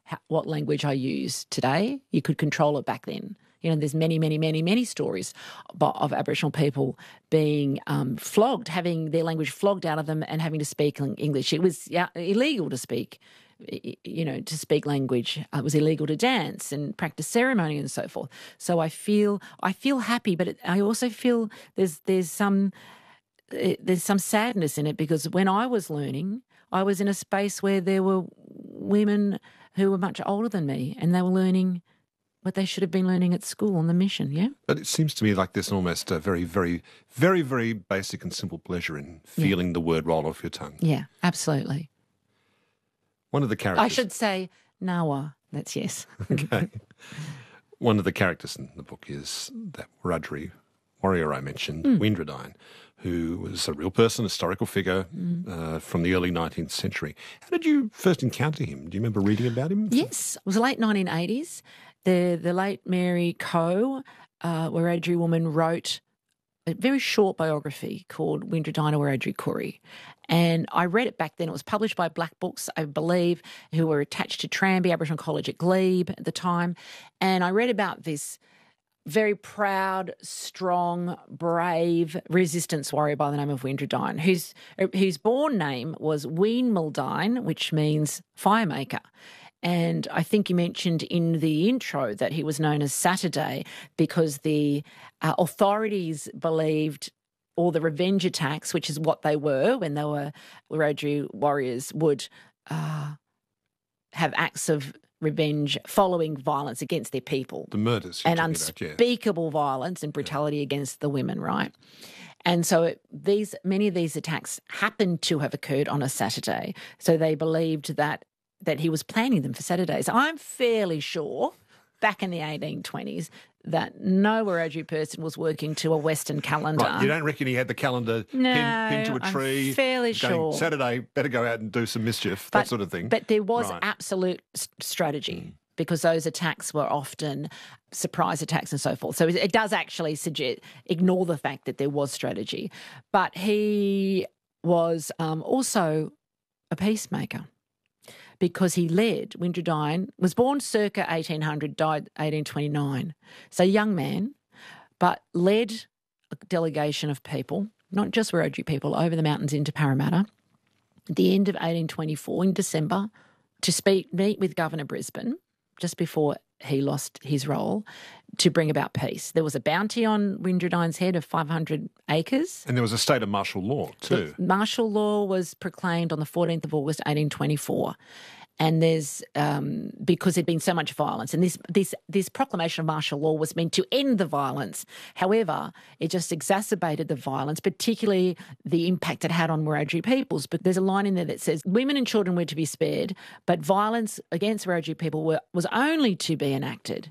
what language I use today. You could control it back then. There's many, many, many, many stories of Aboriginal people being flogged, having their language flogged out of them and having to speak English. It was illegal to speak, to speak language. It was illegal to dance and practice ceremony and so forth. So I feel happy, but I also feel there's some sadness in it, because when I was learning, I was in a space where there were women who were much older than me, and they were learning what they should have been learning at school on the mission, yeah? But it seems to me like there's almost a very, very, very, very basic and simple pleasure in feeling the word roll off your tongue. Yeah, absolutely. One of the characters... I should say Nawa. That's yes. Okay. One of the characters in the book is that Wiradjuri warrior I mentioned, Windradyne, who was a real person, historical figure from the early 19th century. How did you first encounter him? Do you remember reading about him? Yes. It was the late 1980s. The late Mary Coe, Wiradjuri woman, wrote a very short biography called Windradyne Wiradjuri Koori. And I read it back then. It was published by Black Books, I believe, who were attached to Tranby Aboriginal College at Glebe at the time. And I read about this very proud, strong, brave resistance warrior by the name of Windradyne, whose born name was Ween Muldyne, which means firemaker. And I think you mentioned in the intro that he was known as Saturday because the authorities believed all the revenge attacks, which is what they were when they were Wiradjuri warriors, would have acts of revenge following violence against their people. The murders. And unspeakable violence and brutality against the women, right? And so many of these attacks happened to have occurred on a Saturday. So they believed that he was planning them for Saturdays. I'm fairly sure back in the 1820s that no Wiradjuri person was working to a Western calendar. Right, you don't reckon he had the calendar pinned to a tree? I'm fairly sure. Saturday, better go out and do some mischief, that sort of thing. But there was absolute strategy because those attacks were often surprise attacks and so forth. So it does actually ignore the fact that there was strategy. But he was also a peacemaker, because he Windradyne was born circa 1800, died 1829. So young man, but led a delegation of people, not just Wiradjuri people, over the mountains into Parramatta at the end of 1824 in December to meet with Governor Brisbane just before he lost his role to bring about peace. There was a bounty on Windradyne's head of 500 acres. And there was a state of martial law too. The martial law was proclaimed on the 14th of August 1824. And there's because there'd been so much violence, and this proclamation of martial law was meant to end the violence. However, it just exacerbated the violence, particularly the impact it had on Wiradjuri peoples. But there's a line in there that says women and children were to be spared, but violence against Wiradjuri people was only to be enacted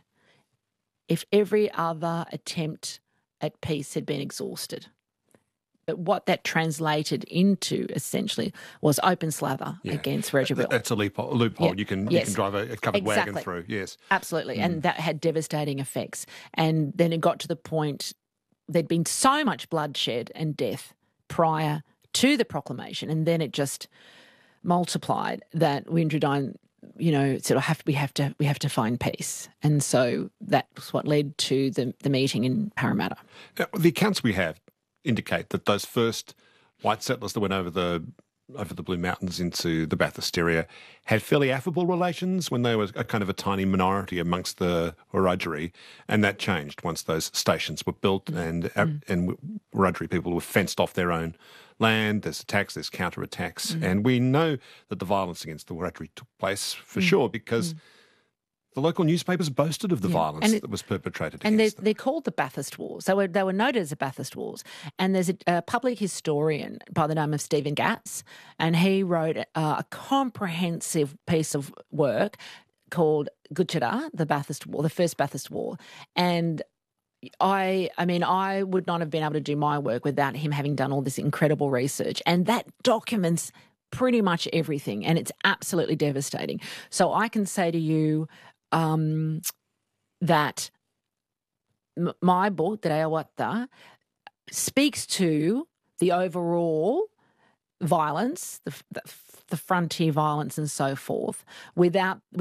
if every other attempt at peace had been exhausted. But what that translated into essentially was open slather against Wiradjuri. That's a loophole. Yeah. You can drive a covered wagon through. Yes, absolutely, and that had devastating effects. And then it got to the point there'd been so much bloodshed and death prior to the proclamation, and then it just multiplied that Windradyne, sort of we have to find peace, and so that's what led to the meeting in Parramatta. Now, the accounts we have indicate that those first white settlers that went over the Blue Mountains into the Bathurst area had fairly affable relations when they were a kind of a tiny minority amongst the Wiradjuri, and that changed once those stations were built and Wiradjuri people were fenced off their own land. There's attacks, there's counter-attacks, and we know that the violence against the Wiradjuri took place for sure because the local newspapers boasted of the violence that was perpetrated against them. They're called the Bathurst Wars. They were noted as the Bathurst Wars. And there's a public historian by the name of Stephen Gatz, and he wrote a comprehensive piece of work called Gutjara, the Bathurst War, the first Bathurst War. And I would not have been able to do my work without him having done all this incredible research. And that documents pretty much everything, and it's absolutely devastating. So I can say to you that my book, Te Reo Wata, speaks to the overall violence, the frontier violence and so forth, without